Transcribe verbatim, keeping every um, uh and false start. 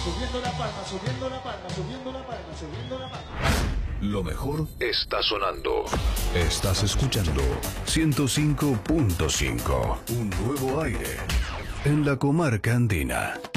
subiendo la palma, subiendo la palma, subiendo la palma, subiendo la palma. Lo mejor está sonando. Estás escuchando ciento cinco punto cinco. Un nuevo aire en la comarca andina.